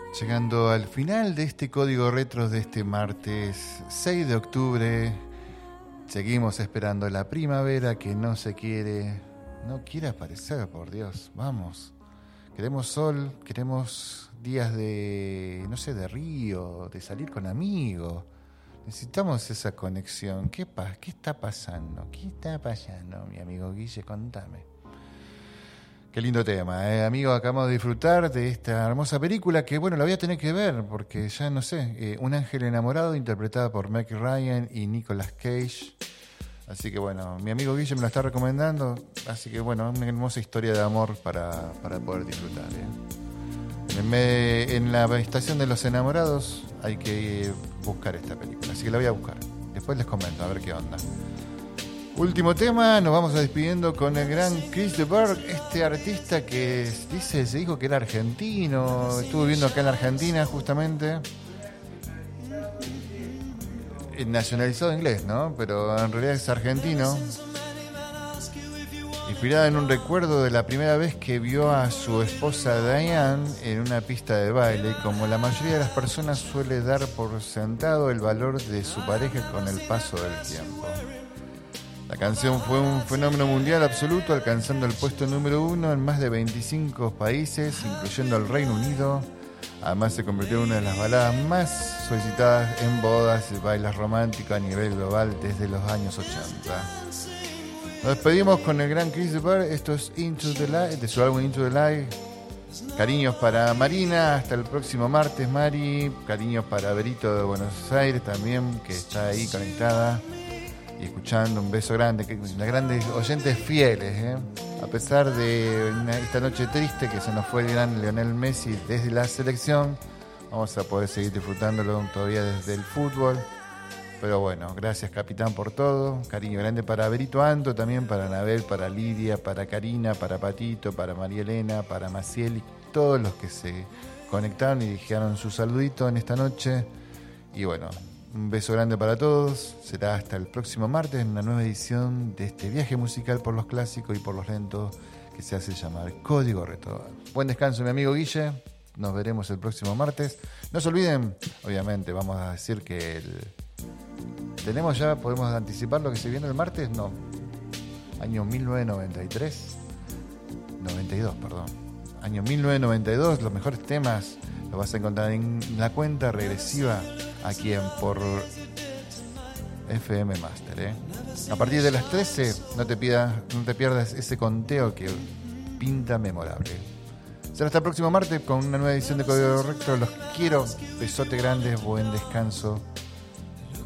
Llegando al final de este código retro de este martes 6 de octubre, seguimos esperando la primavera que no quiere aparecer, por Dios, vamos. Queremos sol, queremos días de río, de salir con amigos. Necesitamos esa conexión. ¿Qué está pasando? ¿Qué está pasando, mi amigo Guille? Contame. Qué lindo tema, amigo. Acabamos de disfrutar de esta hermosa película que, bueno, la voy a tener que ver porque ya no sé. Un ángel enamorado, interpretada por Meg Ryan y Nicolas Cage. Así que, bueno, mi amigo Guille me la está recomendando. Así que, bueno, una hermosa historia de amor para poder disfrutar. En la estación de los enamorados hay que buscar esta película. Así que la voy a buscar. Después les comento, a ver qué onda. Último tema, nos vamos a despidiendo con el gran Chris de Burgh, este artista que se dijo que era argentino, estuvo viviendo acá en la Argentina justamente, nacionalizado inglés, ¿no? Pero en realidad es argentino, inspirado en un recuerdo de la primera vez que vio a su esposa Diane en una pista de baile. Como la mayoría de las personas suele dar por sentado el valor de su pareja con el paso del tiempo. La canción fue un fenómeno mundial absoluto, alcanzando el puesto número 1 en más de 25 países, incluyendo el Reino Unido. Además se convirtió en una de las baladas más solicitadas en bodas y bailes románticos a nivel global desde los años 80. Nos despedimos con el gran Chris de Burgh. Esto es Into the Light, de su álbum Into the Light. Cariños para Marina, hasta el próximo martes, Mari. Cariños para Berito de Buenos Aires también, que está ahí conectada y escuchando. Un beso grande, unas grandes oyentes fieles, a pesar de esta noche triste que se nos fue el gran Lionel Messi desde la selección. Vamos a poder seguir disfrutándolo todavía desde el fútbol, pero bueno, gracias capitán por todo. Cariño grande para Berito Anto, también para Anabel, para Lidia, para Karina, para Patito, para María Elena, para Maciel y todos los que se conectaron y dijeron su saludito en esta noche. Y bueno, un beso grande para todos. Será hasta el próximo martes en una nueva edición de este viaje musical por los clásicos y por los lentos que se hace llamar Código Retro. Buen descanso, mi amigo Guille. Nos veremos el próximo martes. No se olviden, obviamente, vamos a decir que tenemos ya, podemos anticipar lo que se viene el martes. No, año 92, perdón. Año 1992, los mejores temas los vas a encontrar en la cuenta regresiva aquí por FM Master. A partir de las 13 no te pierdas ese conteo que pinta memorable. Será hasta el próximo martes con una nueva edición de Código Retro. Los quiero, besote grande, buen descanso